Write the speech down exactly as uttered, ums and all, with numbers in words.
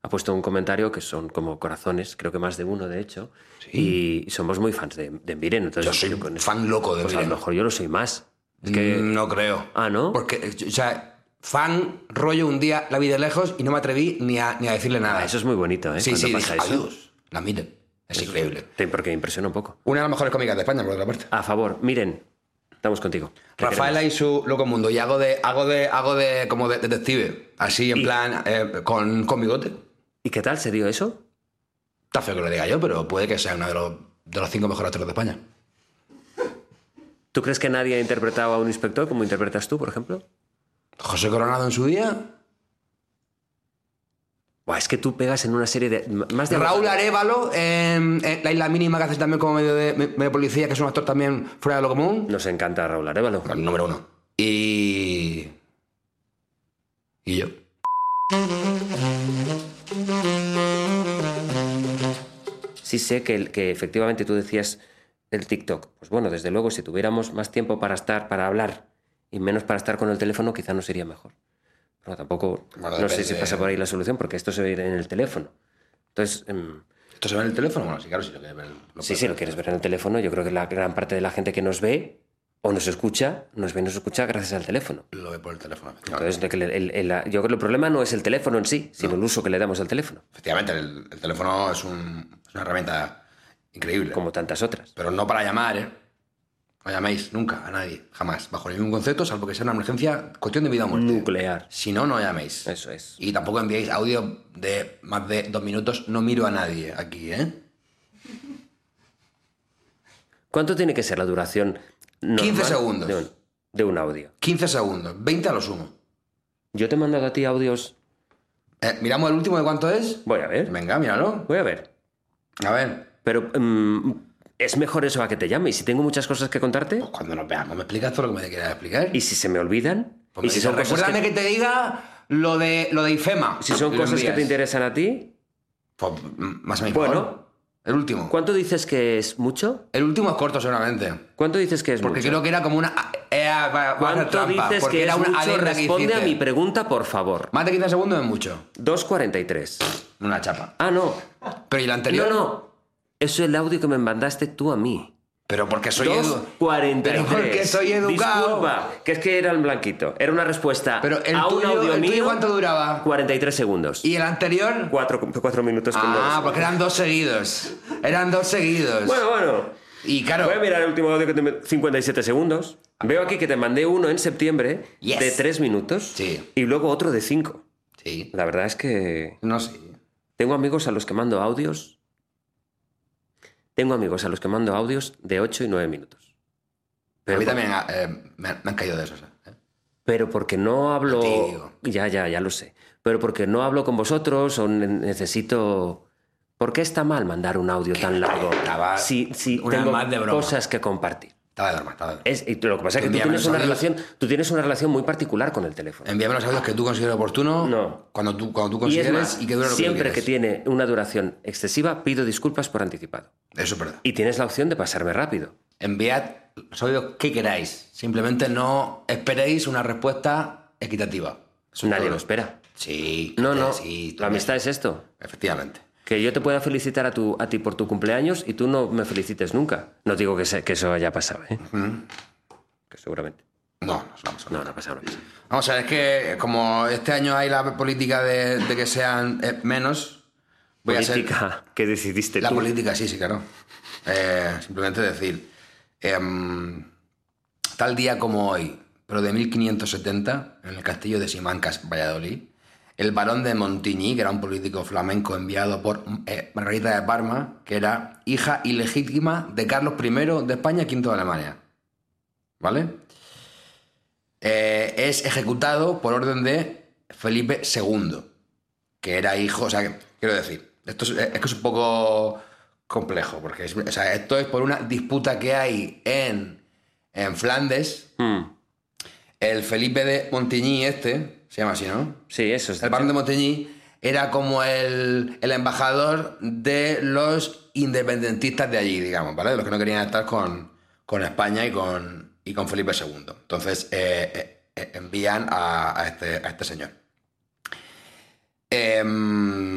ha puesto un comentario que son como corazones, creo que más de uno, de hecho, sí. y somos muy fans de, de Embiren. Entonces, yo soy yo con fan eso, loco de pues Embiren. A lo mejor yo lo soy más. Es que... No creo. Ah, ¿no? Porque, o sea, fan, rollo, un día la vi de lejos y no me atreví ni a, ni a decirle nada. Ah, eso es muy bonito, ¿eh? Sí, Cuando sí, pasa dije, eso. adiós. La miren. Es eso increíble. Sí, porque me impresiona un poco. Una de las mejores cómicas de España, por otra parte. A favor, miren, estamos contigo. Rafaela y su Loco Mundo. Y hago de, hago de, hago de como de detective. Así, en ¿Y? plan, eh, con, con bigote. ¿Y qué tal se dio eso? Está feo que lo diga yo, pero puede que sea uno de los, de los cinco mejores actores de España. ¿Tú crees que nadie ha interpretado a un inspector como interpretas tú, por ejemplo? José Coronado en su día. Buah, es que tú pegas en una serie de... Más de Raúl Arévalo en, en La Isla Mínima, que hace también como medio de medio policía, que es un actor también fuera de lo común. Nos encanta Raúl Arévalo. El número uno. Y... Y yo. Sí sé que, que efectivamente tú decías el TikTok. Pues bueno, desde luego, si tuviéramos más tiempo para estar, para hablar y menos para estar con el teléfono, quizá no sería mejor. Pero tampoco, bueno, no sé si pasa por ahí la solución, porque esto se ve en el teléfono. Entonces... Eh, ¿Esto se ve en el teléfono? Bueno, sí, claro, si lo quieres ver. Lo sí, sí, lo quieres ver en el teléfono. Yo creo que la gran parte de la gente que nos ve o nos escucha, nos ve y nos escucha gracias al teléfono. Lo ve por el teléfono. Entonces, el, el, el, el, yo creo que el problema no es el teléfono en sí, sino no. el uso que le damos al teléfono. Efectivamente, el, el teléfono es, un, es una herramienta increíble. Como tantas otras. Pero no para llamar, ¿eh? No llaméis nunca a nadie, jamás, bajo ningún concepto, salvo que sea una emergencia, cuestión de vida o muerte. Nuclear. Si no, no llaméis. Eso es. Y tampoco enviéis audio de más de dos minutos. No miro a nadie aquí, ¿eh? ¿Cuánto tiene que ser la duración normal quince segundos. De un, de un audio? quince segundos. veinte a lo sumo. Yo te he mandado a ti audios... Eh, ¿Miramos el último de cuánto es? Voy a ver. Venga, míralo. Voy a ver. A ver. Pero... Um, ¿es mejor eso a que te llame? ¿Y si tengo muchas cosas que contarte? Pues cuando nos veamos me explicas todo lo que me quieras explicar. ¿Y si se me olvidan? Pues ¿Y si son recuérdame que... que te diga lo de, lo de IFEMA. Si son cosas que te interesan a ti... Pues más o menos. Bueno... El último. ¿Cuánto dices que es mucho? El último es corto, seguramente. ¿Cuánto dices que es porque mucho? Porque creo que era como una... Eh, va, va ¿Cuánto dices que era es una mucho? Responde a mi pregunta, por favor. Más de quince segundos es mucho. dos cuarenta y tres. Una chapa. Ah, no. Pero ¿y la anterior? No, no. Eso es el audio que me mandaste tú a mí. Pero porque soy educado. dos cuarenta y tres. Pero porque soy educado. Disculpa, que es que era el blanquito. Era una respuesta pero el a un tuyo, audio el mío. Tuyo ¿cuánto duraba? cuarenta y tres segundos. ¿Y el anterior? Cuatro, cuatro minutos con Ah, dos. porque eran dos seguidos. Eran dos seguidos. Bueno, bueno. Y claro. Voy a mirar el último audio que te... cincuenta y siete segundos. Veo aquí que te mandé uno en septiembre yes. de tres minutos. Sí. Y luego otro de cinco. Sí. La verdad es que... No sé. Tengo amigos a los que mando audios... Tengo amigos a los que mando audios de ocho y nueve minutos. Pero a mí también eh, me, han, me han caído de esos. ¿eh? Pero porque no hablo... Ya, ya, ya lo sé. Pero porque no hablo con vosotros o necesito... ¿Por qué está mal mandar un audio tan largo si, si tengo cosas que compartir? Estaba de broma, estaba de broma. Es, y lo que pasa es que tú tienes, una relación, tú tienes una relación muy particular con el teléfono. Envíame los audios que tú consideres oportuno. No. Cuando tú, cuando tú consideres y, es más, y que dure lo que siempre que tiene una duración excesiva, pido disculpas por anticipado. Eso es verdad. Y tienes la opción de pasarme rápido. Enviad los audios que queráis. Simplemente no esperéis una respuesta equitativa. Eso Nadie lo espera. Sí. No, no. Sí, la amistad es esto. Efectivamente. Que yo te pueda felicitar a, tu, a ti por tu cumpleaños y tú no me felicites nunca. No digo que, se, que eso haya pasado, ¿eh? Uh-huh. Que seguramente. No, no, no, no, no, no ha pasado. No. Vamos a ver, es que como este año hay la política de, de que sean eh, menos... Voy ¿Política a ser, que decidiste la tú? La política, sí, sí, claro. Eh, simplemente decir, eh, tal día como hoy, pero de mil quinientos setenta, en el castillo de Simancas, Valladolid, el barón de Montigny, que era un político flamenco enviado por eh, Margarita de Parma, que era hija ilegítima de Carlos primero de España, quinto de Alemania. ¿Vale? Eh, es ejecutado por orden de Felipe segundo, que era hijo... O sea, que, quiero decir, esto es, es que es un poco complejo, porque es, o sea, esto es por una disputa que hay en, en Flandes. Mm. El Felipe de Montigny este... Se llama así, ¿no? Sí, eso es. El barón de Montigny era como el, el embajador de los independentistas de allí, digamos, ¿vale? De los que no querían estar con, con España y con, y con Felipe segundo. Entonces eh, eh, envían a, a, este, a este señor. Eh,